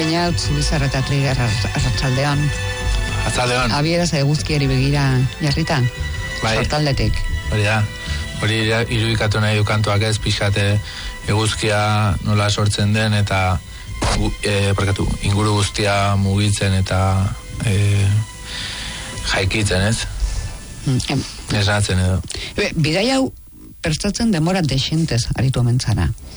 Einaut Bizarra eta Trigger arratsaldean. Arratsaldean. Abieraz eguzkiari begira jarrita. Bai. Sortaldetik. Hori da. Hori irudikatu nahi du kantuak ez, pixate eguzkia nola sortzen den eta inguru guztia mugitzen eta jaikitzen ez. Esnatzen edo. Bidai hau prestatzen demora desentez aritu omentzara.